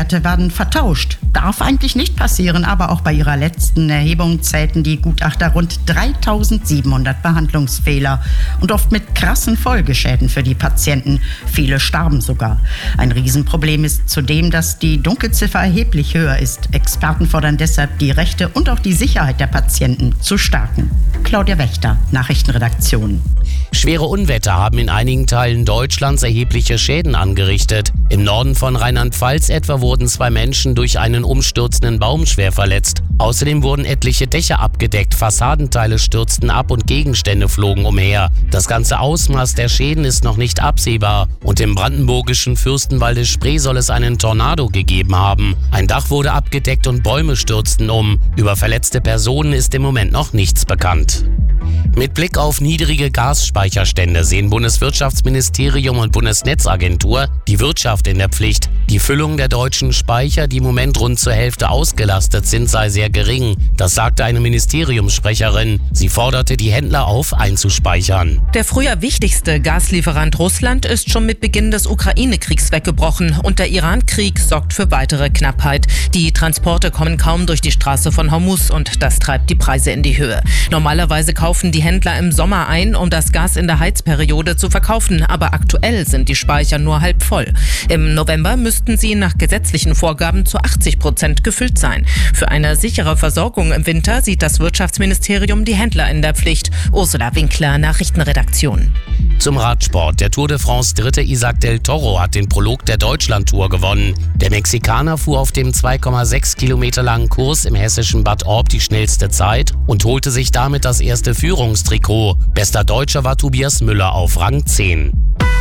Werte werden vertauscht. Darf eigentlich nicht passieren, aber auch bei ihrer letzten Erhebung zählten die Gutachter rund 3700 Behandlungsfehler und oft mit krassen Folgeschäden für die Patienten. Viele starben sogar. Ein Riesenproblem ist zudem, dass die Dunkelziffer erheblich höher ist. Experten fordern deshalb, die Rechte und auch die Sicherheit der Patienten zu stärken. Claudia Wächter, Nachrichtenredaktion. Schwere Unwetter haben in einigen Teilen Deutschlands erhebliche Schäden angerichtet. Im Norden von Rheinland-Pfalz etwa wurden 2 Menschen durch einen umstürzenden Baum schwer verletzt. Außerdem wurden etliche Dächer abgedeckt, Fassadenteile stürzten ab und Gegenstände flogen umher. Das ganze Ausmaß der Schäden ist noch nicht absehbar. Und im brandenburgischen Fürstenwalde-Spree soll es einen Tornado gegeben haben. Ein Dach wurde abgedeckt und Bäume stürzten um. Über verletzte Personen ist im Moment noch nichts bekannt. Mit Blick auf niedrige Gasspeicherstände sehen Bundeswirtschaftsministerium und Bundesnetzagentur die Wirtschaft in der Pflicht. Die Füllung der deutschen Speicher, die im Moment rund zur Hälfte ausgelastet sind, sei sehr gering. Das sagte eine Ministeriumssprecherin. Sie forderte die Händler auf, einzuspeichern. Der früher wichtigste Gaslieferant Russland ist schon mit Beginn des Ukraine-Kriegs weggebrochen und der Iran-Krieg sorgt für weitere Knappheit. Die Transporte kommen kaum durch die Straße von Hormuz und das treibt die Preise in die Höhe. Normalerweise kaufen die Händler im Sommer ein, um das Gas in der Heizperiode zu verkaufen, aber aktuell sind die Speicher nur halb voll. Im November müssten sie nach gesetzlichen Vorgaben zu 80% gefüllt sein. Für eine sichere Versorgung im Winter sieht das Wirtschaftsministerium die Händler in der Pflicht. Ursula Winkler, Nachrichtenredaktion. Zum Radsport. Der Tour de France Dritte Isaac del Toro hat den Prolog der Deutschlandtour gewonnen. Der Mexikaner fuhr auf dem 2,6 Kilometer langen Kurs im hessischen Bad Orb die schnellste Zeit und holte sich damit das erste Führungstrikot. Bester Deutscher war Tobias Müller auf Rang 10.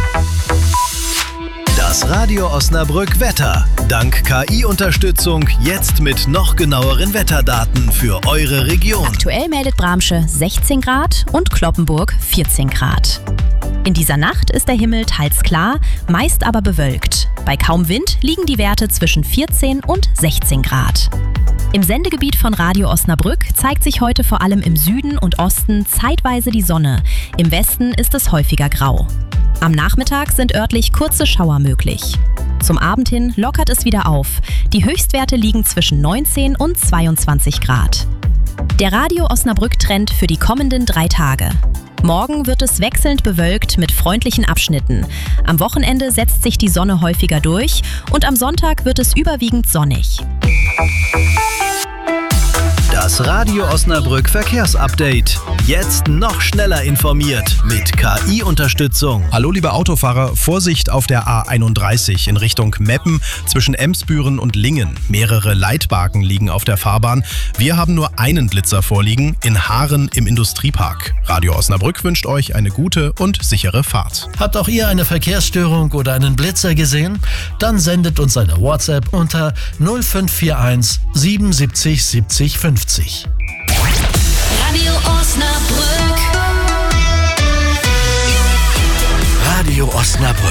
Das Radio Osnabrück Wetter. Dank KI-Unterstützung jetzt mit noch genaueren Wetterdaten für eure Region. Aktuell meldet Bramsche 16 Grad und Cloppenburg 14 Grad. In dieser Nacht ist der Himmel teils klar, meist aber bewölkt. Bei kaum Wind liegen die Werte zwischen 14 und 16 Grad. Im Sendegebiet von Radio Osnabrück zeigt sich heute vor allem im Süden und Osten zeitweise die Sonne. Im Westen ist es häufiger grau. Am Nachmittag sind örtlich kurze Schauer möglich. Zum Abend hin lockert es wieder auf. Die Höchstwerte liegen zwischen 19 und 22 Grad. Der Radio Osnabrück-Trend für die kommenden 3 Tage. Morgen wird es wechselnd bewölkt mit freundlichen Abschnitten. Am Wochenende setzt sich die Sonne häufiger durch und am Sonntag wird es überwiegend sonnig. Das Radio Osnabrück Verkehrsupdate. Jetzt noch schneller informiert mit KI-Unterstützung. Hallo liebe Autofahrer, Vorsicht auf der A31 in Richtung Meppen zwischen Emsbüren und Lingen. Mehrere Leitbarken liegen auf der Fahrbahn. Wir haben nur einen Blitzer vorliegen, in Haaren im Industriepark. Radio Osnabrück wünscht euch eine gute und sichere Fahrt. Habt auch ihr eine Verkehrsstörung oder einen Blitzer gesehen? Dann sendet uns eine WhatsApp unter 0541 77 70 50. Radio Osnabrück. Radio Osnabrück.